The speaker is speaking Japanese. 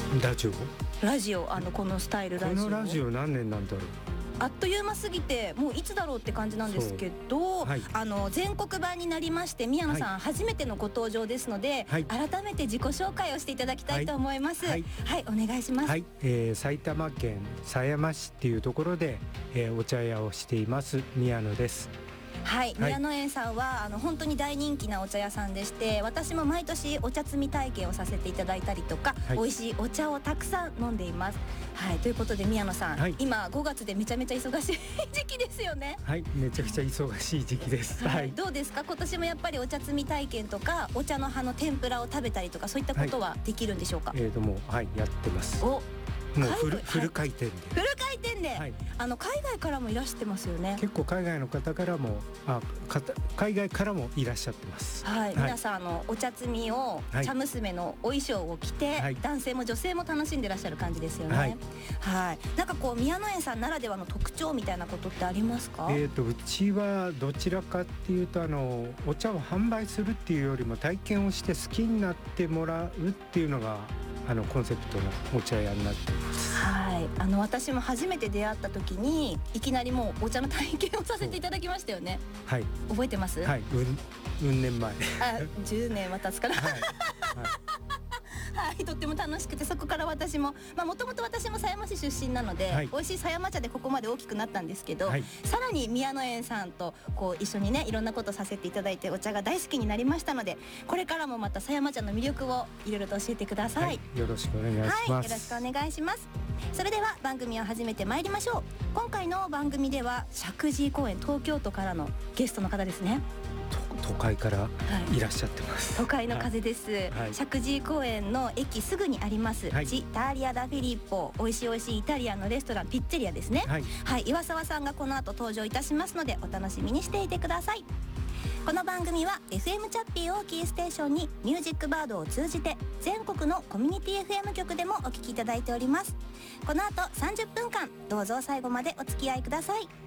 ラジオこのスタイルラジオ。 このラジオ何年なんだろう。 あっという間すぎてもういつだろうって感じなんですけど、はい、全国版になりまして宮野さん、はい、初めてのご登場ですので、はい、改めて自己紹介をしていただきたいと思います。はい、はいはい、お願いします。 はい、埼玉県狭山市っていうところで、お茶屋をしています宮野です。 はい、宮野園さんは本当に大人気なお茶屋さんでして、私も毎年お茶摘み体験をさせていただいたりとか、はい、美味しいお茶をたくさん飲んでいます。はい、ということで宮野さん、はい、今5月でめちゃめちゃ忙しい時期ですよね。 はい、めちゃくちゃ忙しい時期です。 はい、どうですか、今年もやっぱりお茶摘み体験とかお茶の葉の天ぷらを食べたりとか、そういったことはできるんでしょうか。 もう、はい、やってます。 お、 もうフル回転で、 フル回転で、はい、海外からもいらしてますよね。 結構海外の方からも海外からもいらっしゃってます。 はい、皆さんお茶摘みを、茶娘のお衣装を着て、はい、男性も女性も楽しんでらっしゃる感じですよね。はい、はい、なんかこう宮野園さんならではの特徴みたいなことってありますか。 うちはどちらかっていうとお茶を販売するっていうよりも体験をして好きになってもらうっていうのがコンセプトのお茶屋になっています。 はい、私も初めて出会った時にいきなりもうお茶の体験をさせていただきましたよね。はい、覚えてます。 はい、うん年前 10年は経つから、はいはいはい、とっても楽しくて、そこから私ももともと私も狭山市出身なので、はい、美味しい狭山茶でここまで大きくなったんですけど、はい、さらに宮野園さんとこう一緒にねいろんなことさせていただいてお茶が大好きになりましたので、これからもまた狭山茶の魅力をいろいろと教えてください。はい、 よろしくお願いします。はい、 よろしくお願いします。それでは番組を始めてまいりましょう。今回の番組では石神井公園、東京都からのゲストの方ですね。 都会からいらっしゃってます。 都会の風です。はい、石神井公園の駅すぐにあります、はい、ジ・ターリア・ダ・フィリッポ、美味しい美味しいイタリアンのレストランピッツェリアですね。はい、はい、岩沢さんがこの後登場いたしますのでお楽しみにしていてください。この番組は FM チャッピーをキーステーションにミュージックバードを通じて全国のコミュニティ FM 局でもお聞きいただいております。この後30分間どうぞ最後までお付き合いください。